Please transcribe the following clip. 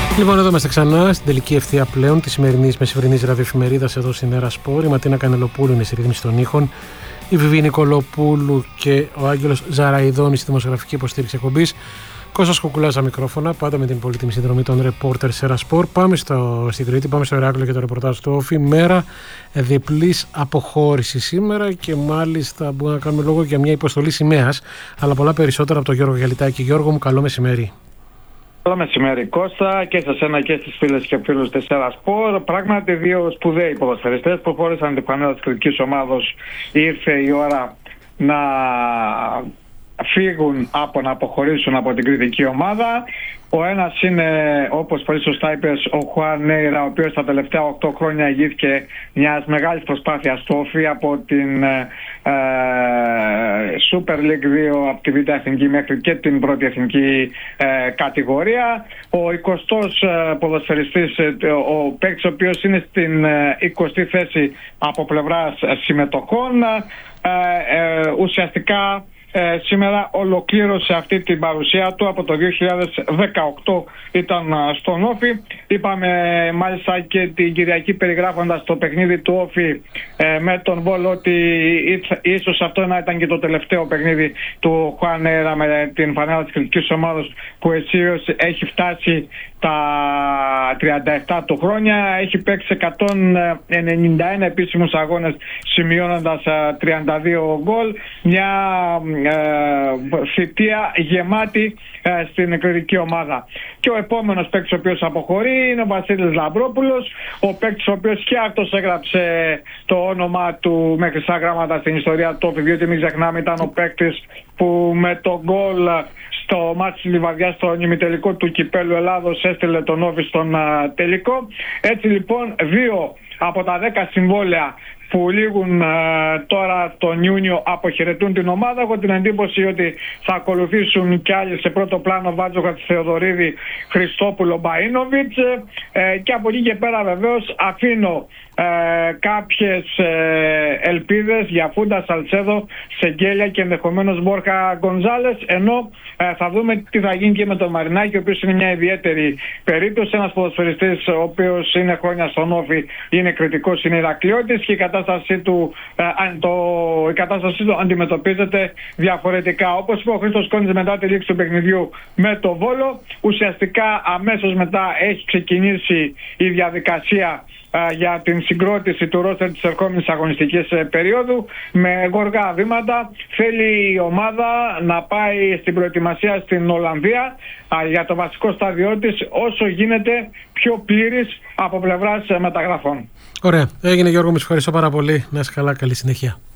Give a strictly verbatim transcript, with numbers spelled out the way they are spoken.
Λοιπόν, εδώ είμαστε ξανά στην τελική ευθεία πλέον τη σημερινή μεσημερινή ραδιοεφημερίδας εδώ στην Έρα Σπορ. Η Ματίνα Κανελοπούλου είναι στη ρύθμιση των ήχων. Η Βιβί Νικολοπούλου και ο Άγγελος Ζαραϊδόνης στη δημοσιογραφική υποστήριξη εκπομπής. Κώστας Κουκουλάς στα μικρόφωνα, πάντα με την πολύτιμη συνδρομή των ρεπόρτερ Έρα Σπορ. Πάμε στο, στην Κρήτη, πάμε στο Ηράκλειο και το ρεπορτάζ του Όφη. Μέρα διπλής αποχώρηση σήμερα και μάλιστα μπορούμε να κάνουμε λόγο για μια υποστολή σημαίας, αλλά πολλά περισσότερα από τον Γιώργο Γιαλιτάκη. Γιώργο μου, καλό μεσημέρι. Καλό μεσημέρι Κώστα, και σε σένα και στις φίλες και φίλους της Έρα Σπορ. Πράγματι δύο σπουδαίοι ποδοσφαιριστές που φόρεσαν την φανέλα της κριτικής ομάδος. Ήρθε η ώρα να φύγουν από να αποχωρήσουν από την κριτική ομάδα. Ο ένας είναι, όπως πολύ σωστά είπες, ο Χουάν Νέιρα, ο οποίος τα τελευταία οκτώ χρόνια ηγήθηκε μιας μεγάλης προσπάθειας στο Όφη από την ε, Super League δύο, από τη Β' Εθνική μέχρι και την πρώτη εθνική ε, κατηγορία. Ο εικοστός ε, ποδοσφαιριστής, ε, ο παίκτης ο οποίος είναι στην ε, εικοστή θέση από πλευράς συμμετοχών, ε, ε, ουσιαστικά Ε, σήμερα ολοκλήρωσε αυτή την παρουσία του. Από το δύο χιλιάδες δεκαοκτώ ήταν στον Όφη. Είπαμε μάλιστα και την Κυριακή, περιγράφοντας το παιχνίδι του Όφη ε, με τον Βόλο, ότι ίσως αυτό να ήταν και το τελευταίο παιχνίδι του Χουάν Νέιρα με την φανέλα της κριτικής ομάδος, που αισίως έχει φτάσει τα τριάντα επτά του χρόνια. Έχει παίξει εκατόν ενενήντα ένα επίσημους αγώνες, σημειώνοντας τριάντα δύο γκολ. Μια ε, θητεία γεμάτη ε, στην κριτική ομάδα. Και ο επόμενος παίκτης ο οποίος αποχωρεί είναι ο Βασίλης Λαμπρόπουλος, ο παίκτης ο οποίος και αυτός έγραψε το όνομα του με χρυσά γράμματα στην ιστορία του Όφη, διότι μην ξεχνάμε ήταν ο παίκτης που με το γκολ στο μάτι της Λιβαδιάς στο ημιτελικό του Κυπέλλου Ελλάδος έστειλε τον Όφη στον α, τελικό. Έτσι λοιπόν, δύο από τα δέκα συμβόλαια που λήγουν ε, τώρα τον Ιούνιο αποχαιρετούν την ομάδα. Έχω την εντύπωση ότι θα ακολουθήσουν κι άλλοι σε πρώτο πλάνο, Βάτζοχα, Θεοδωρίδη, Χριστόπουλο, Μπαΐνοβιτς, ε, και από εκεί και πέρα βεβαίως αφήνω ε, κάποιες ε, ελπίδες για Φούντα, Σαλτσέδο, Σεγγέλια και ενδεχομένως Μπόρχα Γκονζάλες, ενώ ε, θα δούμε τι θα γίνει και με τον Μαρινάκη, ο οποίος είναι μια ιδιαίτερη περίπτωση, ένας ποδοσφαιριστής ο οποίος είναι χρόνια στον Όφη, είναι κριτικός, είναι Ηρακλειώτης και η κατάστασή του, ε, το, η κατάστασή του αντιμετωπίζεται διαφορετικά. Όπως είπε ο Χρήστος Κόνης μετά τη λήξη του παιχνιδιού με το Βόλο, ουσιαστικά αμέσως μετά έχει ξεκινήσει η διαδικασία Uh, για την συγκρότηση του ρόστερ της ερχόμενης αγωνιστικής uh, περίοδου με γοργά βήματα. Θέλει η ομάδα να πάει στην προετοιμασία στην Ολλανδία uh, για το βασικό στάδιο της όσο γίνεται πιο πλήρης από πλευράς uh, μεταγραφών. Ωραία. Έγινε, Γιώργο, με ευχαριστώ πάρα πολύ. Να είσαι καλά, καλή συνέχεια.